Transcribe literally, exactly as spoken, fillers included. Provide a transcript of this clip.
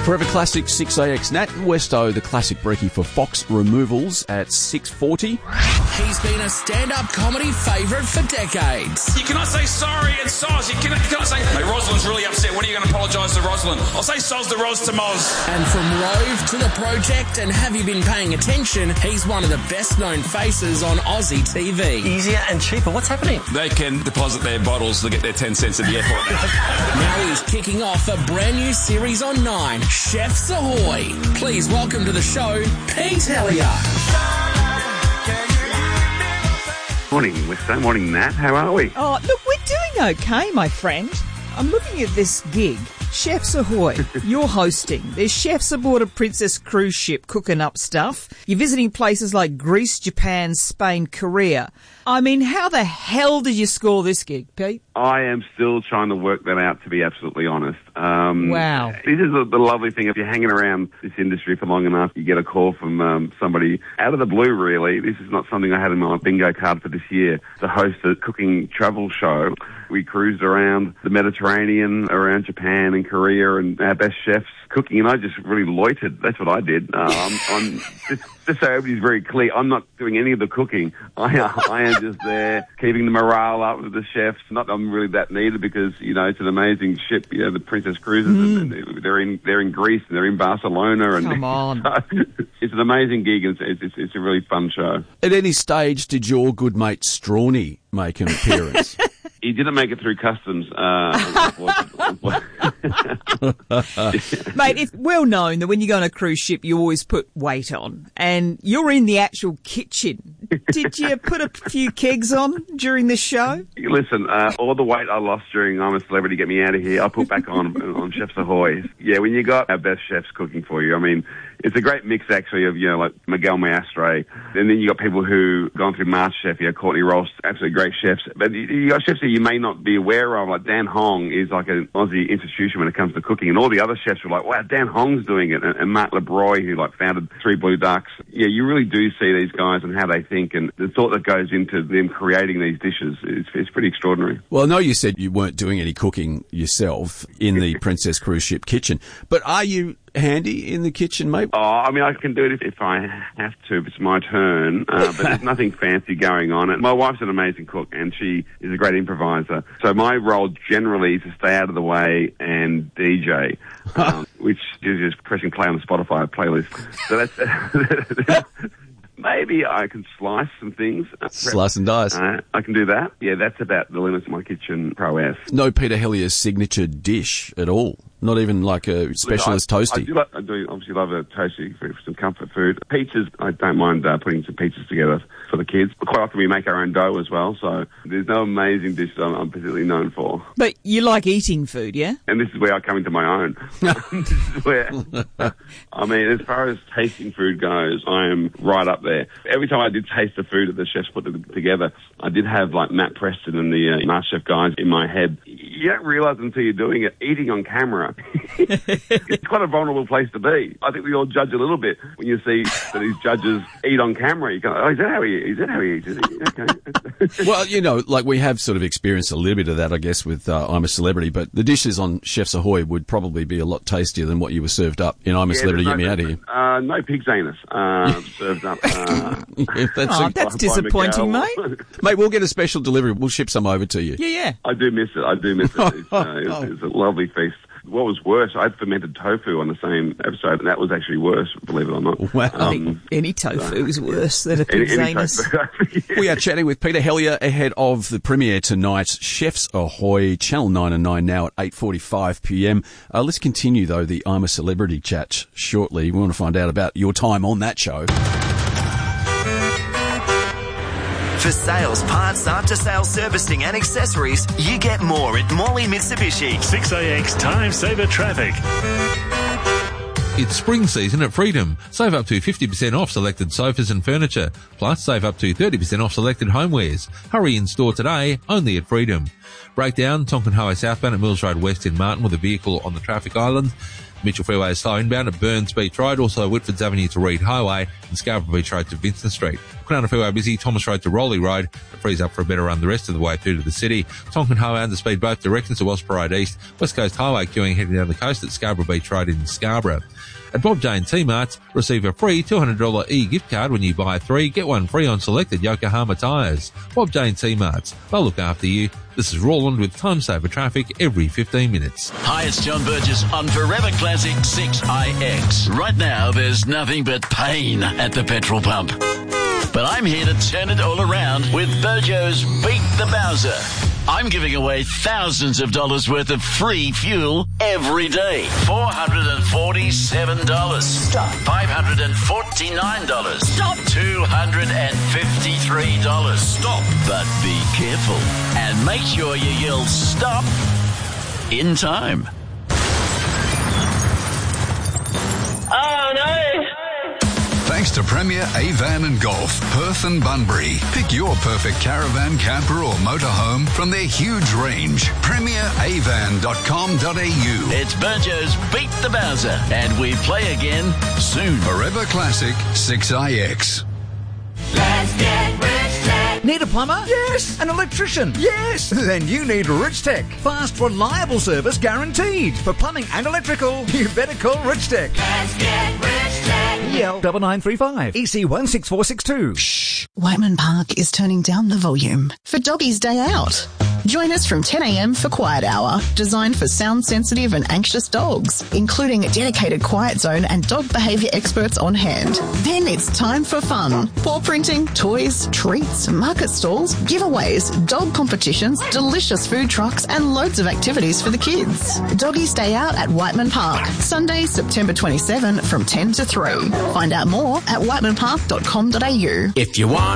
Forever Classic six A X Nat and Westo, the classic brekkie for Fox Removals at six forty. He's been a stand-up comedy favourite for decades. You cannot say sorry and soz. You cannot, you cannot say, hey, Rosalind's really upset. When are you going to apologise to Rosalind? I'll say soz to Ros to Moz. And from Rove to The Project and Have You Been Paying Attention, he's one of the best-known faces on Aussie T V. Easier and cheaper. What's happening? They can deposit their bottles to get their ten cents at the airport now. Now he's kicking off a brand new series on Nine, Chefs Ahoy. Please welcome to the show, Pete Hellier. Morning, Westo. Morning, Nat. How are we? Oh, look, we're doing okay, my friend. I'm looking at this gig, Chefs Ahoy. You're hosting. There's chefs aboard a Princess cruise ship cooking up stuff. You're visiting places like Greece, Japan, Spain, Korea. I mean, how the hell did you score this gig, Pete? I am still trying to work that out, to be absolutely honest. Um, wow. This is the, the lovely thing. If you're hanging around this industry for long enough, you get a call from um, somebody out of the blue, really. This is not something I had in my bingo card for this year, to host a cooking travel show. We cruised around the Mediterranean, around Japan and Korea, and our best chefs cooking, and I just really loitered. That's what I did. Uh, I'm, I'm just, just so everybody's very clear, I'm not doing any of the cooking. I, I am just there keeping the morale up with the chefs. Not that I'm really that needed, because, you know, it's an amazing ship, you know, the Princess Cruises, mm. and they're in they're in Greece, and they're in Barcelona. And Come on. So, it's an amazing gig, and it's, it's, it's a really fun show. At any stage, did your good mate Strawny make an appearance? He didn't make it through customs. Uh, Mate, it's well known that when you go on a cruise ship, you always put weight on. And you're in the actual kitchen. Did you put a few kegs on during the show? Listen, uh, all the weight I lost during I'm a Celebrity, Get Me Out of Here, I put back on on Chefs Ahoy. Yeah, when you got our best chefs cooking for you, I mean, it's a great mix, actually, of, you know, like Miguel Maestre. And then you got people who gone through MasterChef. You know, Courtney Ross, absolutely great chefs. But you got chefs that you may not be aware of, like Dan Hong is like an Aussie institution when it comes to cooking. And all the other chefs were like, wow, Dan Hong's doing it. And, and Mark LeBroy, who like founded Three Blue Ducks. Yeah, you really do see these guys and how they think, and the thought that goes into them creating these dishes is it's pretty extraordinary. Well, I know you said you weren't doing any cooking yourself in the Princess cruise ship kitchen, but are you handy in the kitchen, mate? Oh, I mean, I can do it if, if I have to, if it's my turn, uh, but there's nothing fancy going on. And my wife's an amazing cook, and she is a great improviser. So my role generally is to stay out of the way and D J, um, which is just pressing play on the Spotify playlist. So that's... Maybe I can slice some things. Slice and dice. Uh, I can do that. Yeah, that's about the limits of my kitchen prowess. No Peter Hellier's signature dish at all? Not even like a specialist Look, I, toasty? I do, like, I do obviously love a toasty for some comfort food. Pizzas, I don't mind uh, putting some pizzas together for the kids. But quite often we make our own dough as well, so there's no amazing dishes I'm, I'm particularly known for. But you like eating food, yeah? And this is where I come into my own. This is where, I mean, as far as tasting food goes, I am right up there. Every time I did taste the food that the chefs put together, I did have like Matt Preston and the uh, MasterChef guys in my head. You don't realise until you're doing it, eating on camera. It's quite a vulnerable place to be. I think we all judge a little bit when you see that these judges eat on camera. You go, oh, is that how he eats? Is that how he eats? Is he? Okay. Well, you know, like we have sort of experienced a little bit of that, I guess, with uh, I'm a Celebrity, but the dishes on Chefs Ahoy would probably be a lot tastier than what you were served up in I'm a Yeah, Celebrity, no, Get Me Out of Here. Uh, no pig's anus uh, served up. Uh, yeah, that's Oh, a, that's by disappointing, Miguel. mate. mate, we'll get a special delivery. We'll ship some over to you. Yeah, yeah. I do miss it. I do miss it. It's, uh, it's, it's a lovely feast. What was worse, I had fermented tofu on the same episode, and that was actually worse, believe it or not. Wow. I think any tofu is worse than a Any, pig's any anus. tofu. Yeah. We are chatting with Peter Hellier ahead of the premiere tonight, Chefs Ahoy, Channel nine and nine now at eight forty-five p m. Uh, let's continue, though, the I'm a Celebrity chat shortly. We want to find out about your time on that show. For sales, parts, after-sales servicing and accessories, you get more at Morley Mitsubishi. six A X Time Saver Traffic. It's spring season at Freedom. Save up to fifty percent off selected sofas and furniture. Plus, save up to thirty percent off selected homewares. Hurry in store today, only at Freedom. Breakdown, Tonkin Highway southbound at Mills Road West in Martin with a vehicle on the traffic island. Mitchell Freeway is slow inbound at Burns Beach Road, also Whitfords Avenue to Reed Highway and Scarborough Beach Road to Vincent Street. Kwinana Freeway busy, Thomas Road to Rowley Road, but frees up for a better run the rest of the way through to the city. Tonkin Highway under speed both directions to Wellsborough Road East, West Coast Highway queuing heading down the coast at Scarborough Beach Road in Scarborough. At Bob Jane T-Marts, receive a free two hundred dollars e-gift card when you buy three, get one free on selected Yokohama tyres. Bob Jane T-Marts, they'll look after you. This is Roland with Time Saver Traffic every fifteen minutes. Hi, it's John Burgess on Forever Classic six I X. Right now, there's nothing but pain at the petrol pump. But I'm here to turn it all around with Burjo's Beat the Bowser. I'm giving away thousands of dollars worth of free fuel every day. four hundred forty-seven dollars. Stop. five hundred forty-nine dollars. Stop. two hundred fifty-three dollars. Stop. But be careful and make sure you yell stop in time. Oh, no. Thanks to Premier Avan and Golf, Perth and Bunbury. Pick your perfect caravan, camper or motorhome from their huge range. premier avan dot com dot a u. It's Burjo's Beat the Bowser, and we play again soon. Forever Classic six I X. Let's get rich tech. Need a plumber? Yes. An electrician? Yes. Then you need Rich Tech. Fast, reliable service guaranteed. For plumbing and electrical, you better call Rich Tech. Let's get rich tech. E L nine nine three five. E C one six four six two. Shh. Whiteman Park is turning down the volume for Doggy's Day Out. Join us from ten a.m. for Quiet Hour, designed for sound-sensitive and anxious dogs, including a dedicated quiet zone and dog behaviour experts on hand. Then it's time for fun. Paw printing, toys, treats, market stalls, giveaways, dog competitions, delicious food trucks and loads of activities for the kids. Doggy's Day Out at Whiteman Park, Sunday, September twenty-seventh from ten to three. Find out more at whiteman park dot com dot a u. If you want